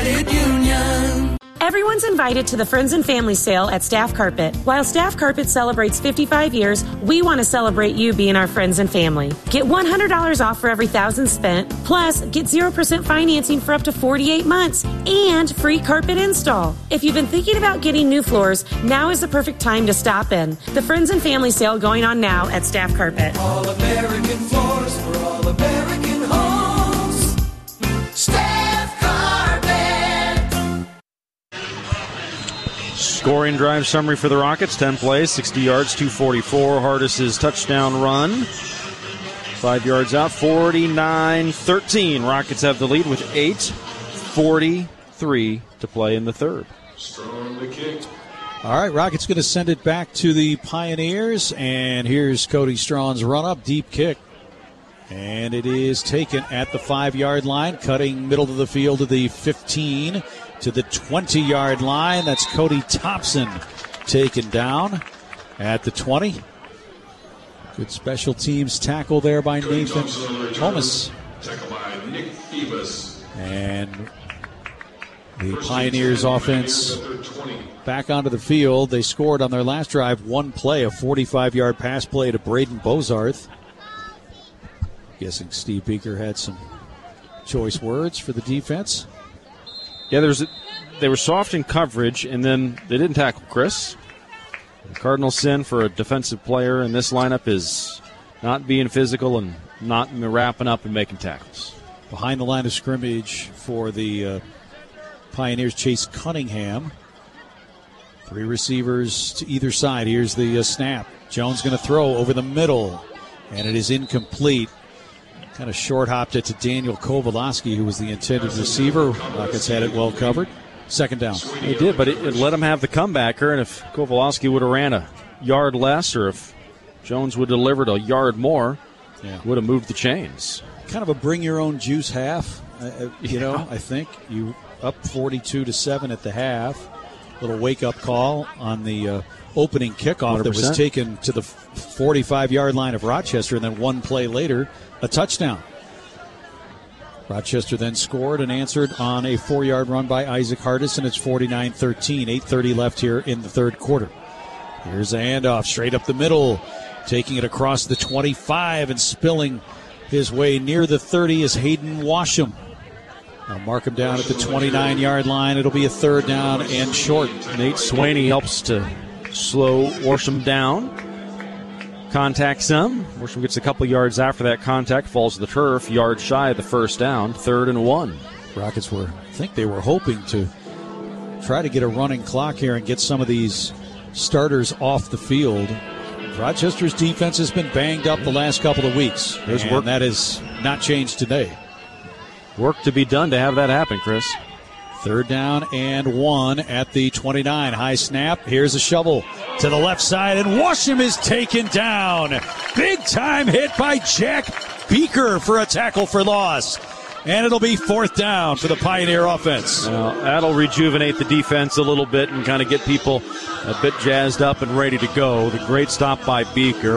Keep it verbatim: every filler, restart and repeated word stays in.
Credit Union. Everyone's invited to the Friends and Family Sale at Staff Carpet. While Staff Carpet celebrates fifty-five years, we want to celebrate you being our friends and family. Get one hundred dollars off for every one thousand dollars spent, plus get zero percent financing for up to forty-eight months, and free carpet install. If you've been thinking about getting new floors, now is the perfect time to stop in. The Friends and Family Sale going on now at Staff Carpet. All American floors for all American homes. Staff Carpet. Scoring drive summary for the Rockets. ten plays, sixty yards, two forty-four. Hardis's touchdown run. Five yards out, forty-nine thirteen. Rockets have the lead with eight forty-three to play in the third. Strongly kicked. All right, Rockets going to send it back to the Pioneers. And here's Cody Strawn's run-up, deep kick. And it is taken at the five-yard line, cutting middle of the field to the fifteen, to the twenty-yard line. That's Cody Thompson taken down at the twenty. Good special teams tackle there by Cody Nathan Holmes. Tackle by Nick Phoebus. And the Pioneers offense back onto the field. They scored on their last drive one play, a forty-five-yard pass play to Braden Bozarth. Guessing Steve Beaker had some choice words for the defense. Yeah, there's a, they were soft in coverage, and then they didn't tackle Chris. The Cardinal sin for a defensive player in this lineup is not being physical and not wrapping up and making tackles. Behind the line of scrimmage for the uh, Pioneers, Chase Cunningham. Three receivers to either side. Here's the uh, snap. Jones going to throw over the middle, and it is incomplete. Kind of short-hopped it to Daniel Kowalski, who was the intended receiver. Rockets had it well covered. Second down. They did, but it, it let him have the comebacker, and if Kowalski would have ran a yard less, or if Jones would have delivered a yard more, yeah. would have moved the chains. Kind of a bring-your-own-juice half, uh, you yeah. know, I think. You up forty-two to seven at the half. Little wake-up call on the uh, opening kickoff one hundred percent that was taken to the forty-five-yard line of Rochester, and then one play later, a touchdown. Rochester then scored and answered on a four-yard run by Isaac Hardis, and it's forty-nine thirteen. eight thirty left here in the third quarter. Here's a handoff straight up the middle, taking it across the twenty-five and spilling his way near the thirty is Hayden Washam. Now mark him down at the twenty-nine-yard line. It'll be a third down and short. Nate Swaney helps to slow Washam down. Contacts him. Worsham gets a couple yards after that contact, falls to the turf, yard shy of the first down, third and one. Rockets were, I think they were hoping to try to get a running clock here and get some of these starters off the field. Rochester's defense has been banged up the last couple of weeks, There's and work. that has not changed today. Work to be done to have that happen, Chris. Third down and one at the twenty-nine. High snap. Here's a shovel to the left side, and Washam is taken down. Big time hit by Jack Beaker for a tackle for loss. And it'll be fourth down for the Pioneer offense. Well, that'll rejuvenate the defense a little bit and kind of get people a bit jazzed up and ready to go. The great stop by Beaker.